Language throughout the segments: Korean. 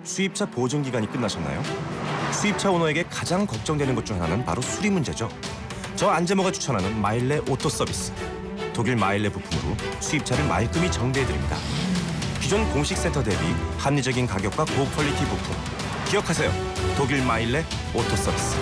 수입차 보증 기간이 끝나셨나요? 수입차 오너에게 가장 걱정되는 것 중 하나는 바로 수리 문제죠. 저 안재모가 추천하는 마일레 오토 서비스. 독일 마일레 부품으로 수입차를 말끔히 정비해드립니다. 기존 공식 센터 대비 합리적인 가격과 고퀄리티 부품. 기억하세요. 독일 마일레 오토 서비스.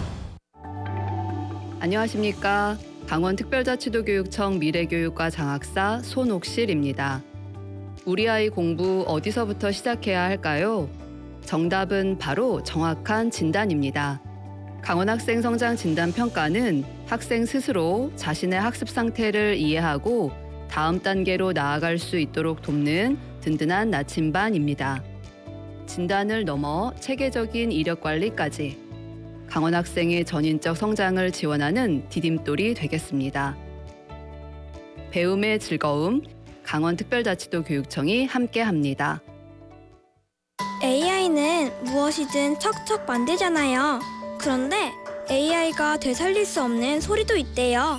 안녕하십니까. 강원특별자치도교육청 미래교육과 장학사 손옥실입니다. 우리 아이 공부 어디서부터 시작해야 할까요? 정답은 바로 정확한 진단입니다. 강원학생 성장 진단 평가는 학생 스스로 자신의 학습 상태를 이해하고 다음 단계로 나아갈 수 있도록 돕는 든든한 나침반입니다. 진단을 넘어 체계적인 이력 관리까지 강원 학생의 전인적 성장을 지원하는 디딤돌이 되겠습니다. 배움의 즐거움, 강원특별자치도 교육청이 함께합니다. AI는 무엇이든 척척 만들잖아요. 그런데 AI가 되살릴 수 없는 소리도 있대요.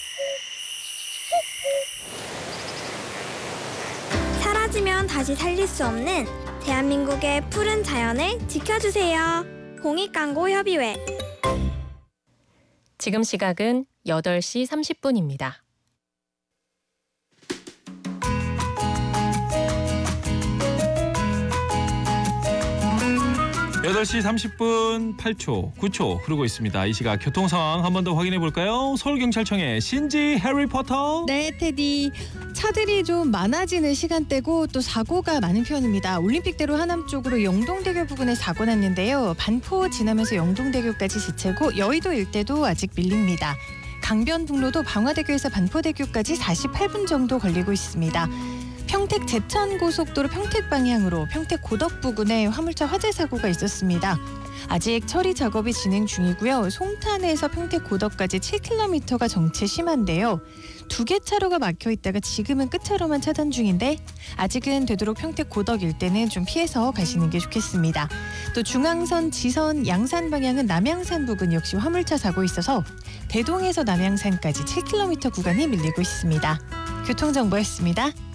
사라지면 다시 살릴 수 없는 대한민국의 푸른 자연을 지켜주세요. 공익광고협의회. 지금 시각은 8시 30분입니다. 8시 30분 8초, 9초 흐르고 있습니다. 이 시각 교통 상황 한 번 더 확인해 볼까요? 서울경찰청의 신지 해리포터. 네, 테디. 차들이 좀 많아지는 시간대고 또 사고가 많은 편입니다. 올림픽대로 하남 쪽으로 영동대교 부근에 사고 났는데요. 반포 지나면서 영동대교까지 지체고 여의도 일대도 아직 밀립니다. 강변북로도 방화대교에서 반포대교까지 48분 정도 걸리고 있습니다. 평택 제천고속도로 평택 방향으로 평택 고덕 부근에 화물차 화재 사고가 있었습니다. 아직 처리 작업이 진행 중이고요. 송탄에서 평택 고덕까지 7km가 정체 심한데요. 2개 차로가 막혀 있다가 지금은 끝차로만 차단 중인데 아직은 되도록 평택 고덕 일대는 좀 피해서 가시는 게 좋겠습니다. 또 중앙선 지선 양산 방향은 남양산 부근 역시 화물차 사고 있어서 대동에서 남양산까지 7km 구간이 밀리고 있습니다. 교통정보였습니다.